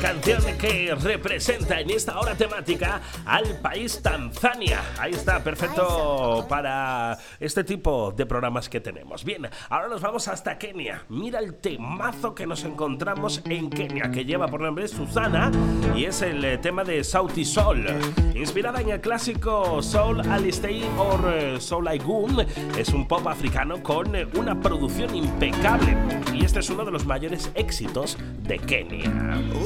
canción que representa en esta hora temática al país Tanzania. Ahí está, perfecto para este tipo de programas que tenemos. Bien, ahora nos vamos hasta Kenia. Mira el temazo que nos encontramos en Kenia, que lleva por nombre Susana, y es el tema de Sauti Sol, inspirada en el clásico Soul Alistair or Soul Aigun. Es un pop africano con una producción impecable, y este es uno de los mayores éxitos de Kenia.